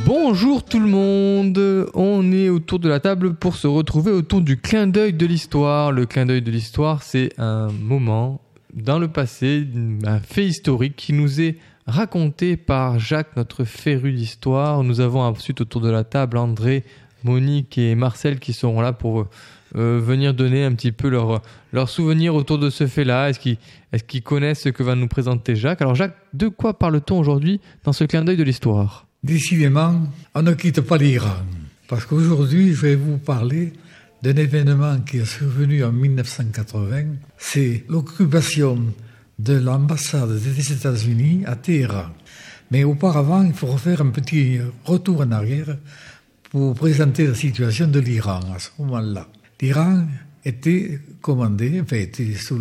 Bonjour tout le monde, on est autour de la table pour se retrouver autour du clin d'œil de l'histoire. Le clin d'œil de l'histoire, c'est un moment dans le passé, un fait historique qui nous est raconté par Jacques, notre féru d'histoire. Nous avons ensuite autour de la table André, Monique et Marcel qui seront là pour venir donner un petit peu leurs souvenirs autour de ce fait-là. Est-ce qu'ils connaissent ce que va nous présenter Jacques? Alors Jacques, de quoi parle-t-on aujourd'hui dans ce clin d'œil de l'histoire? Décidément, on ne quitte pas l'Iran. Parce qu'aujourd'hui, je vais vous parler d'un événement qui est survenu en 1980. C'est l'occupation de l'ambassade des États-Unis à Téhéran. Mais auparavant, il faut refaire un petit retour en arrière pour présenter la situation de l'Iran à ce moment-là. L'Iran était commandé, était sous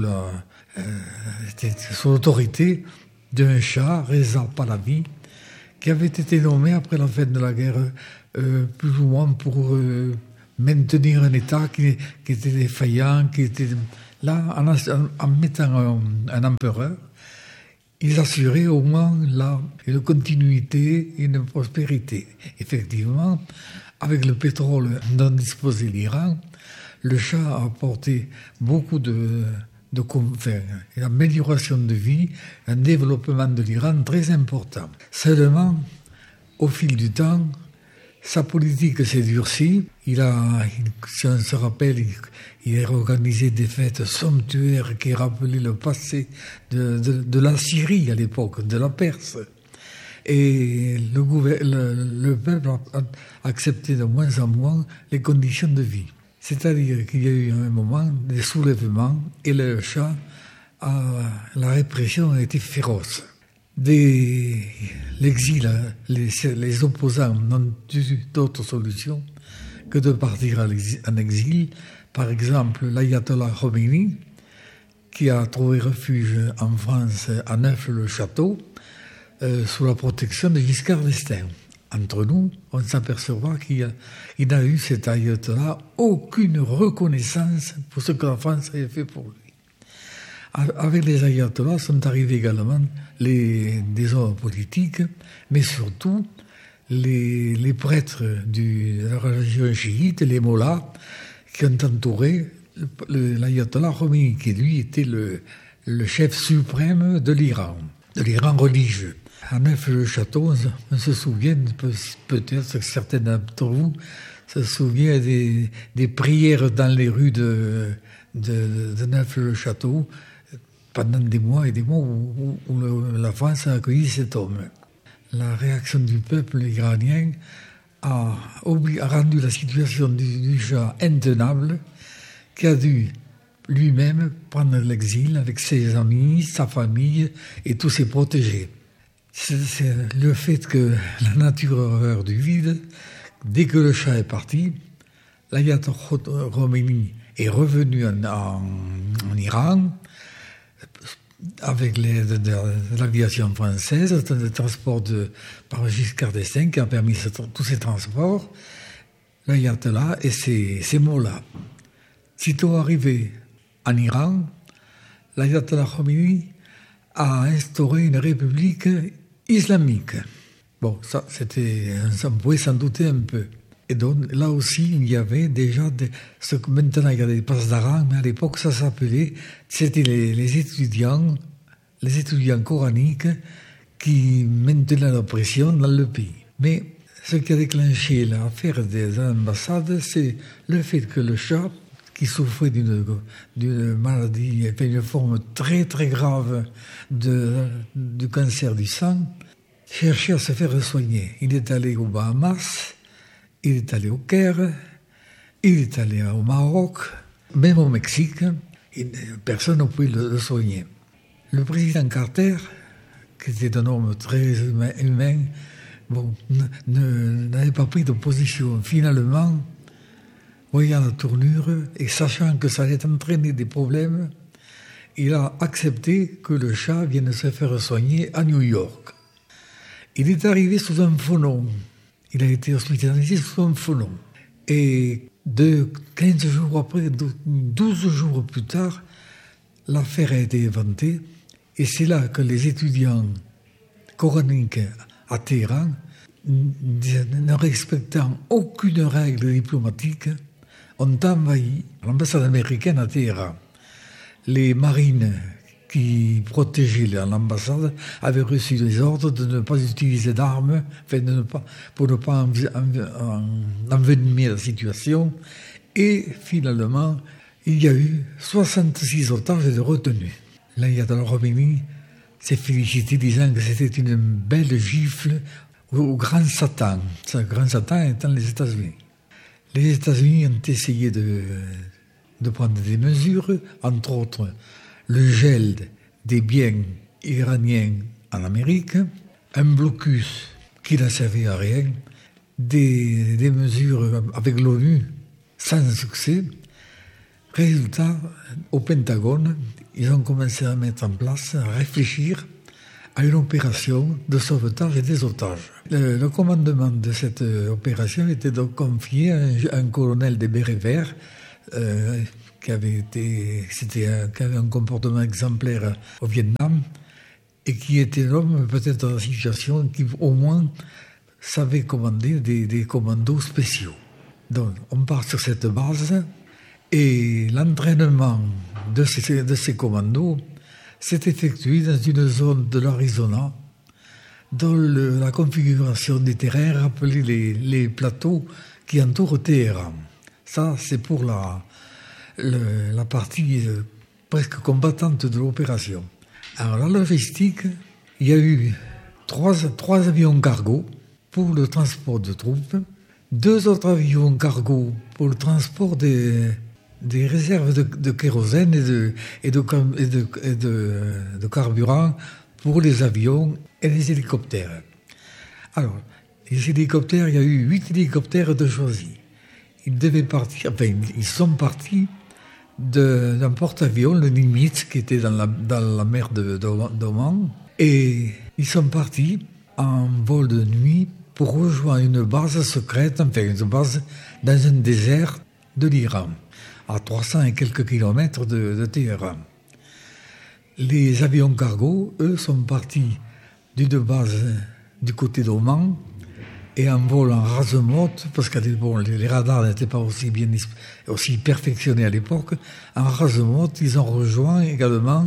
l'autorité d'un Shah, Reza Pahlavi, qui avait été nommé après la fin de la guerre, plus ou moins pour maintenir un État qui était défaillant, qui était là, en mettant un empereur, ils assuraient au moins là une continuité et une prospérité. Effectivement, avec le pétrole dont disposait l'Iran, le Shah a apporté beaucoup une amélioration de vie, un développement de l'Iran très important. Seulement, au fil du temps, sa politique s'est durcie. Si on se rappelle, il a organisé des fêtes somptuaires qui rappelaient le passé de la Syrie à l'époque, de la Perse. Et le peuple a accepté de moins en moins les conditions de vie. C'est-à-dire qu'il y a eu un moment des soulèvements et la répression a été féroce. L'exil, les opposants n'ont eu d'autre solution que de partir en exil. Par exemple, l'ayatollah Khomeini, qui a trouvé refuge en France à Neuf-le-Château, sous la protection de Giscard d'Estaing. Entre nous, on s'apercevra qu'il n'a eu, cet ayatollah, aucune reconnaissance pour ce que la France avait fait pour lui. Avec les ayatollahs sont arrivés également des hommes politiques, mais surtout les prêtres de la religion chiite, les mollahs, qui ont entouré l'ayatollah Khomeini, qui lui était le chef suprême de l'Iran religieux. À Neuf-le-Château, on se souvient, peut-être que certains d'entre vous se souviennent des prières dans les rues de Neuf-le-Château pendant des mois et des mois où la France a accueilli cet homme. La réaction du peuple iranien a rendu la situation du Shah intenable, qui a dû lui-même prendre l'exil avec ses amis, sa famille et tous ses protégés. C'est le fait que la nature horreur du vide, dès que le Shah est parti, l'ayatollah Khomeini est revenu en Iran avec l'aide de l'aviation française, le transport par Giscard d'Estaing qui a permis tous ces transports, l'ayatollah et ses mollahs. Sitôt arrivé en Iran, l'ayatollah Khomeini a instauré une république islamique. Bon, ça, on pouvait s'en douter un peu. Et donc, là aussi, il y avait déjà ce que maintenant il y a des pasdaran, mais à l'époque, ça s'appelait, c'était les étudiants coraniques qui maintenaient l'oppression dans le pays. Mais ce qui a déclenché l'affaire des ambassades, c'est le fait que le Shah, qui souffrait d'une maladie, une forme très très grave du cancer du sang, cherchait à se faire soigner. Il est allé aux Bahamas, il est allé au Caire, il est allé au Maroc, même au Mexique, et personne ne pouvait le soigner. Le président Carter, qui était un homme très humain, n'avait pas pris de position. Finalement, voyant la tournure et sachant que ça allait entraîner des problèmes, il a accepté que le Shah vienne se faire soigner à New York. Il est arrivé sous un faux nom. Il a été hospitalisé sous un faux nom. Et 15 jours après, 12 jours plus tard, l'affaire a été inventée. Et c'est là que les étudiants coraniques à Téhéran ne respectant aucune règle diplomatique, ont envahi l'ambassade américaine à Téhéran. Les marines qui protégeaient l'ambassade avaient reçu des ordres de ne pas utiliser d'armes, pour ne pas envenimer la situation. Et finalement, il y a eu 66 otages de retenus. L'ayatollah Khomeini s'est félicité disant que c'était une belle gifle au grand Satan. Ce grand Satan étant les États-Unis. Les États-Unis ont essayé de prendre des mesures, entre autres le gel des biens iraniens en Amérique, un blocus qui n'a servi à rien, des mesures avec l'ONU sans succès. Résultat, au Pentagone, ils ont commencé à mettre en place, à réfléchir à une opération de sauvetage des otages. Le commandement de cette opération était donc confié à un colonel des Bérets Verts qui avait un comportement exemplaire au Vietnam et qui était l'homme peut-être dans la situation qui au moins savait commander des commandos spéciaux. Donc on part sur cette base et l'entraînement de ces commandos s'est effectué dans une zone de l'Arizona dont la configuration des terrains rappelait les plateaux qui entourent Téhéran. Ça, c'est pour la partie presque combattante de l'opération. Alors, la logistique, il y a eu trois avions cargo pour le transport de troupes, 2 autres avions cargo pour le transport des réserves de kérosène et de carburant pour les avions et les hélicoptères. Alors, les hélicoptères, il y a eu 8 hélicoptères de choisis. Ils sont partis d'un porte-avions, le Nimitz, qui était dans la mer d'Oman, et ils sont partis en vol de nuit pour rejoindre une base secrète, une base dans un désert de l'Iran, à 300 et quelques kilomètres de Téhéran. Les avions cargo, eux, sont partis d'une base du côté d'Oman et en vol en rase-motte, parce que les radars n'étaient pas aussi perfectionnés à l'époque. En rase-motte, ils ont rejoint également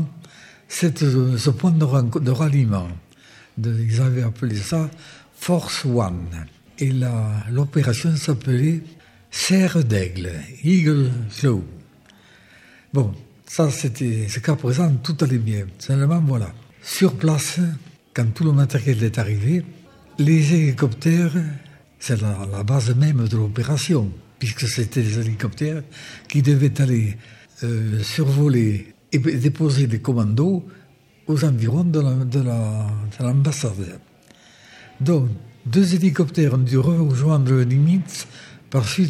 ce point de ralliement. Ils avaient appelé ça Force One. Et l'opération s'appelait Serre d'Aigle, Eagle Claw. Bon, ça c'était ce qu'à présent tout allait bien. Seulement voilà, sur place, quand tout le matériel est arrivé, les hélicoptères, c'est la base même de l'opération, puisque c'était les hélicoptères qui devaient aller survoler et déposer des commandos aux environs de l'ambassade. Donc, 2 hélicoptères ont dû rejoindre le Nimitz par suite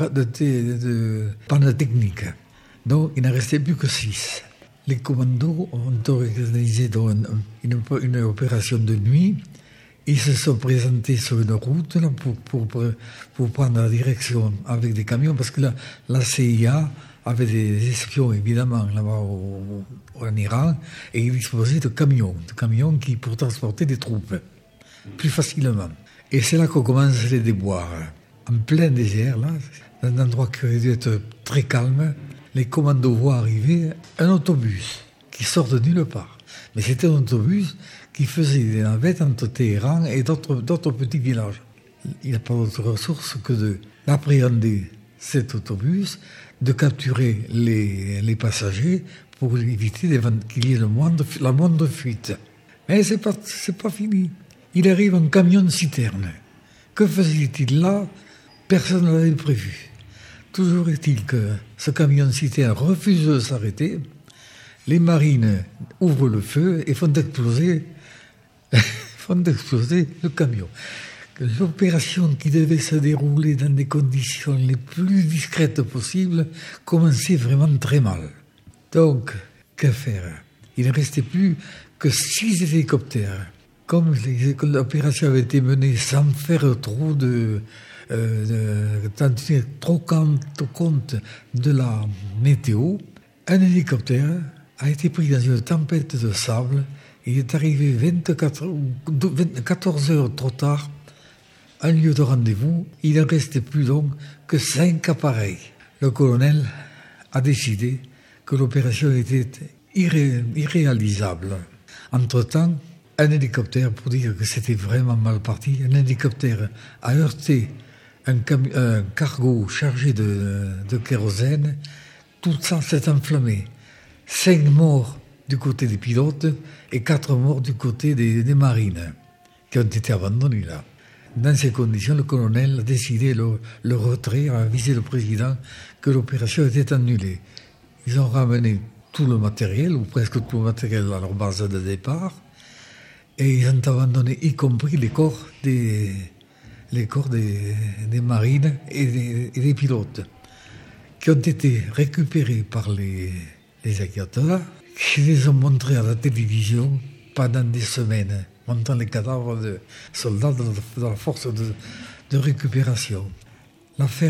de panne technique. Donc, il n'en restait plus que 6. Les commandos ont organisé une opération de nuit. Ils se sont présentés sur une route là, pour prendre la direction avec des camions, parce que la CIA avait des espions, évidemment, là-bas en Iran, et ils disposaient de camions pour transporter des troupes plus facilement. Et c'est là qu'on commence les déboires. En plein désert, là, dans un endroit qui aurait dû être très calme, les commandos voient arriver un autobus qui sort de nulle part. Mais c'était un autobus qui faisait des navettes entre Téhéran et d'autres petits villages. Il n'y a pas d'autre ressource que d'appréhender cet autobus, de capturer les passagers pour éviter qu'il y ait la moindre fuite. Mais c'est pas fini. Il arrive un camion-citerne. Que faisait-il là? Personne ne l'avait prévu. Toujours est-il que ce camion-citerne refuse de s'arrêter. Les marines ouvrent le feu et font exploser le camion. L'opération qui devait se dérouler dans des conditions les plus discrètes possibles commençait vraiment très mal. Donc, que faire? Il ne restait plus que 6 hélicoptères. Comme l'opération avait été menée sans faire trop trop compte de la météo, un hélicoptère a été pris dans une tempête de sable. Il est arrivé 14 heures trop tard un lieu de rendez-vous, il ne restait plus donc que 5 appareils. Le colonel a décidé que l'opération était irréalisable. Entre-temps, un hélicoptère, pour dire que c'était vraiment mal parti, un hélicoptère a heurté un cargo chargé de kérosène. Tout ça s'est enflammé. 5 morts du côté des pilotes et 4 morts du côté des marines qui ont été abandonnés là. Dans ces conditions, le colonel a décidé le retrait, a avisé le président que l'opération était annulée. Ils ont ramené tout le matériel, ou presque tout le matériel à leur base de départ, et ils ont abandonné, y compris les corps des marines et des pilotes, qui ont été récupérés par les aviateurs, qui les ont montrés à la télévision pendant des semaines, montrant les cadavres de soldats de la force de récupération. L'affaire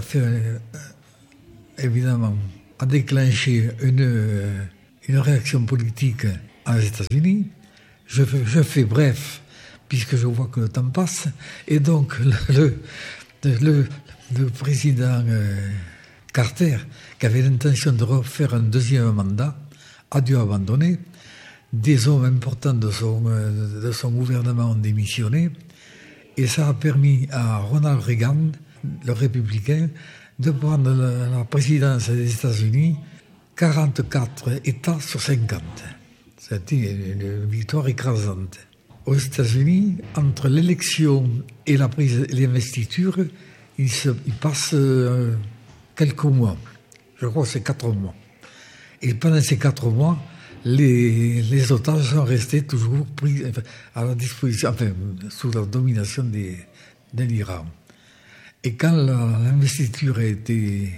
évidemment a déclenché une réaction politique aux États-Unis. Je fais bref, puisque je vois que le temps passe, et donc le président Carter, qui avait l'intention de refaire un deuxième mandat, a dû abandonner. Des hommes importants de son gouvernement ont démissionné, et ça a permis à Ronald Reagan, le républicain, de prendre la présidence des États-Unis, 44 États sur 50. C'était une victoire écrasante. Aux États-Unis, entre l'élection et l'investiture, il passe quelques mois. Je crois que c'est 4 mois. Et pendant ces 4 mois, les otages sont restés toujours pris à la disposition, sous la domination de l'Iran. Et quand l'investiture a été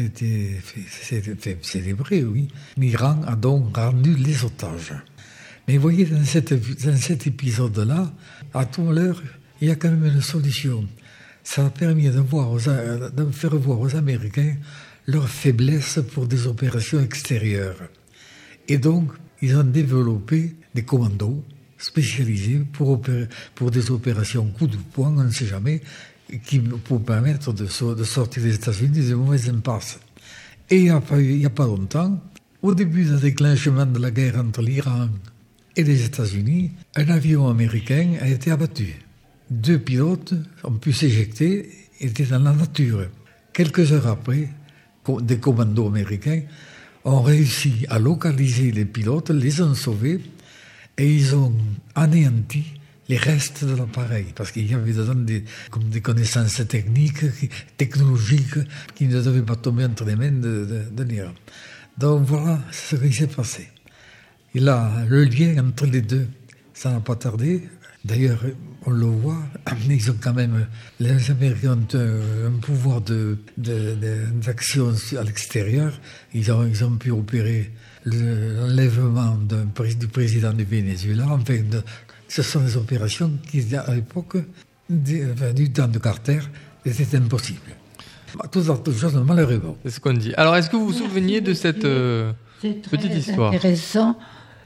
célébrée, oui, l'Iran a donc rendu les otages. Mais vous voyez, dans cet épisode-là, à tout l'heure, il y a quand même une solution. Ça a permis de faire voir aux Américains leur faiblesse pour des opérations extérieures. Et donc, ils ont développé des commandos spécialisés pour des opérations coup de poing, on ne sait jamais, pour permettre de sortir des États-Unis des mauvaises impasses. Et il n'y a pas longtemps, au début du déclenchement de la guerre entre l'Iran et les États-Unis, un avion américain a été abattu. 2 pilotes ont pu s'éjecter et étaient dans la nature. Quelques heures après, des commandos américains ont réussi à localiser les pilotes, les ont sauvés et ils ont anéanti les restes de l'appareil, parce qu'il y avait dedans des connaissances technologiques qui ne devaient pas tomber entre les mains de l'Iran. Donc voilà ce qui s'est passé. Et là, le lien entre les deux, ça n'a pas tardé. D'ailleurs, on le voit, ils ont quand même, les Américains ont un pouvoir d'action à l'extérieur. Ils ont pu opérer l'enlèvement du président du Venezuela. Enfin, ce sont des opérations qui, à l'époque du temps de Carter, étaient impossibles. Toutes choses malheureusement. C'est ce qu'on dit. Alors, est-ce que vous vous souveniez de cette petite histoire ? C'est intéressant.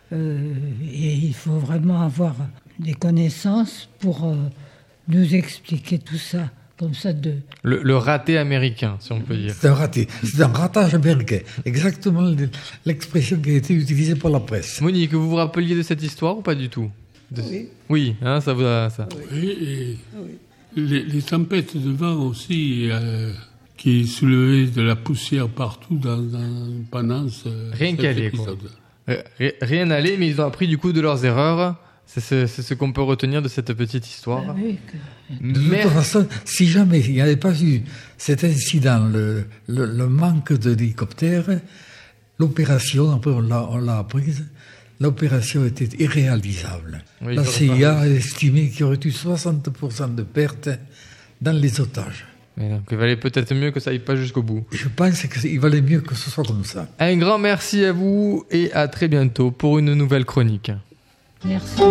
Et il faut vraiment avoir des connaissances pour nous expliquer tout ça, comme ça. Le raté américain, si on peut dire. C'est un raté. C'est un ratage américain. Exactement l'expression qui a été utilisée par la presse. Monique, vous vous rappeliez de cette histoire ou pas du tout ? Oui. Oui, hein, ça vous a... Ça. Oui, et les tempêtes de vent aussi, qui soulevaient de la poussière partout pendant cet épisode. Rien n'allait, mais ils ont appris du coup de leurs erreurs. C'est ce qu'on peut retenir de cette petite histoire. Oui, de toute façon, si jamais il n'y avait pas eu cet incident, le manque d'hélicoptères, l'opération, après on l'a apprise, l'opération était irréalisable. Oui, la CIA a estimé qu'il y aurait eu 60% de pertes dans les otages. Mais donc, il valait peut-être mieux que ça aille pas jusqu'au bout. Je pense qu'il valait mieux que ce soit comme ça. Un grand merci à vous et à très bientôt pour une nouvelle chronique. Merci.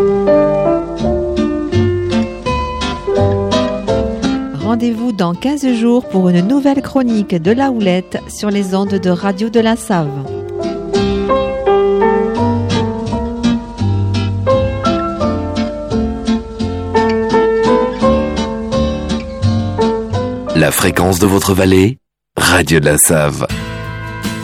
Rendez-vous dans 15 jours pour une nouvelle chronique de La Houlette sur les ondes de Radio de la Save. La fréquence de votre vallée, Radio de la Save.